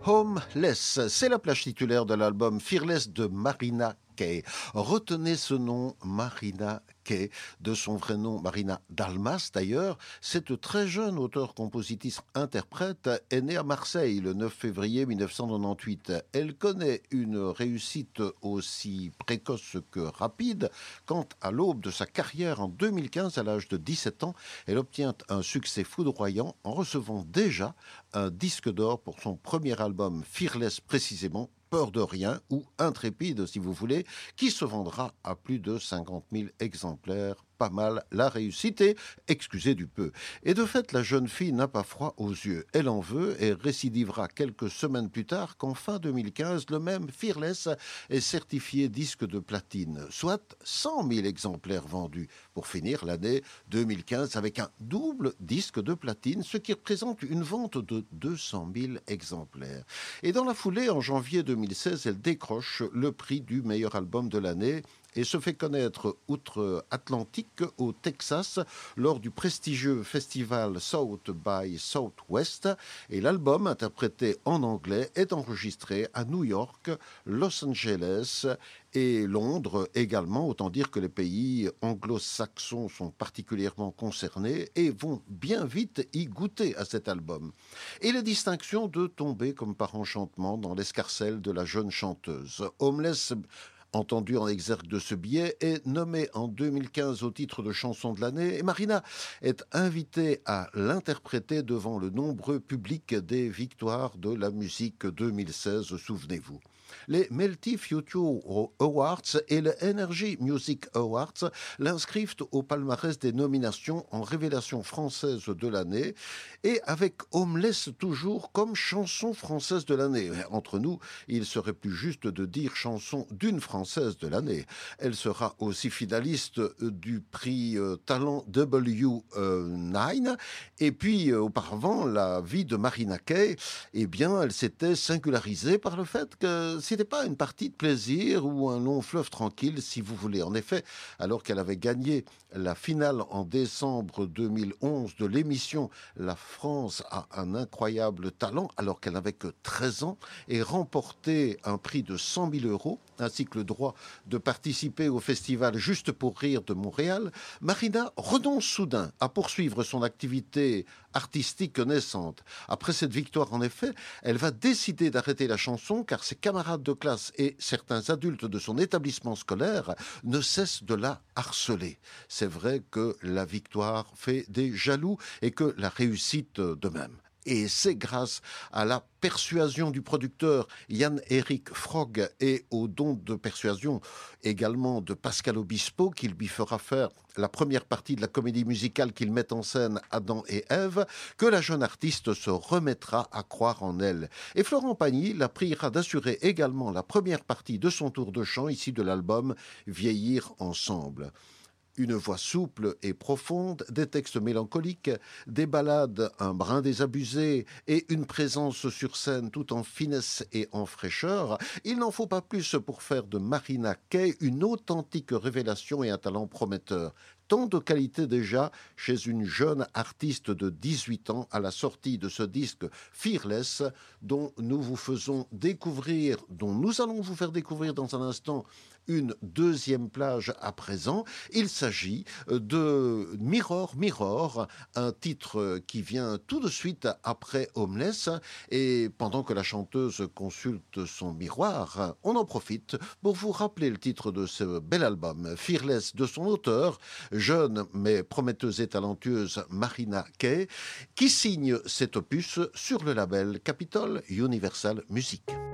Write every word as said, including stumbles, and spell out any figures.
Homeless, c'est la plage titulaire de l'album Fearless de Marina Kaye. Retenez ce nom, Marina Kaye, de son vrai nom Marina Dalmas d'ailleurs. Cette très jeune auteure-compositrice-interprète est née à Marseille le neuf février mille neuf cent quatre-vingt-dix-huit. Elle connaît une réussite aussi précoce que rapide quand, à l'aube de sa carrière en deux mille quinze, à l'âge de dix-sept ans, elle obtient un succès foudroyant en recevant déjà un disque d'or pour son premier album Fearless précisément, Peur de rien, ou Intrépide si vous voulez, qui se vendra à plus de cinquante mille exemplaires. Pas mal la réussite et, excusez du peu. Et de fait, la jeune fille n'a pas froid aux yeux. Elle en veut et récidivera quelques semaines plus tard qu'en fin deux mille quinze, le même Fearless est certifié disque de platine, soit cent mille exemplaires vendus, pour finir l'année deux mille quinze avec un double disque de platine, ce qui représente une vente de deux cent mille exemplaires. Et dans la foulée, en janvier deux mille seize, elle décroche le prix du meilleur album de l'année et se fait connaître outre-Atlantique au Texas lors du prestigieux festival South by Southwest. Et l'album, interprété en anglais, est enregistré à New York, Los Angeles et Londres également. Autant dire que les pays anglo-saxons sont particulièrement concernés et vont bien vite y goûter à cet album. Et la distinction de tomber comme par enchantement dans l'escarcelle de la jeune chanteuse. Homeless, entendu en exergue de ce billet, est nommée en deux mille quinze au titre de chanson de l'année et Marina est invitée à l'interpréter devant le nombreux public des victoires de la musique deux mille seize, souvenez-vous. Les Melty Future Awards et le Energy Music Awards l'inscrivent au palmarès des nominations en révélation française de l'année et avec Homeless toujours comme chanson française de l'année. Entre nous, il serait plus juste de dire chanson d'une française de l'année. Elle sera aussi finaliste du prix euh, Talent W neuf et puis euh, auparavant, la vie de Marina Kaye, eh bien, elle s'était singularisée par le fait que c'était pas une partie de plaisir ou un long fleuve tranquille, si vous voulez. En effet, alors qu'elle avait gagné la finale en décembre deux mille onze de l'émission La France a un incroyable talent, alors qu'elle n'avait que treize ans, et remporté un prix de cent mille euros, ainsi que le droit de participer au festival Juste pour rire de Montréal, Marina renonce soudain à poursuivre son activité artistique naissante. Après cette victoire, en effet, elle va décider d'arrêter la chanson car ses camarades de classe et certains adultes de son établissement scolaire ne cessent de la harceler. C'est vrai que la victoire fait des jaloux et que la réussite de même. Et c'est grâce à la persuasion du producteur Yann-Éric Frog et au don de persuasion également de Pascal Obispo qu'il lui fera faire la première partie de la comédie musicale qu'il met en scène Adam et Ève que la jeune artiste se remettra à croire en elle. Et Florent Pagny la priera d'assurer également la première partie de son tour de chant ici de l'album Vieillir ensemble. Une voix souple et profonde, des textes mélancoliques, des ballades un brin désabusé et une présence sur scène tout en finesse et en fraîcheur, il n'en faut pas plus pour faire de Marina Kaye une authentique révélation et un talent prometteur. Tant de qualité déjà chez une jeune artiste de dix-huit ans à la sortie de ce disque Fearless dont nous vous faisons découvrir, dont nous allons vous faire découvrir dans un instant une deuxième plage à présent. Il s'agit de Mirror Mirror, un titre qui vient tout de suite après Homeless et pendant que la chanteuse consulte son miroir, on en profite pour vous rappeler le titre de ce bel album Fearless de son auteur, jeune mais prometteuse et talentueuse Marina Kaye, qui signe cet opus sur le label Capitol Universal Music.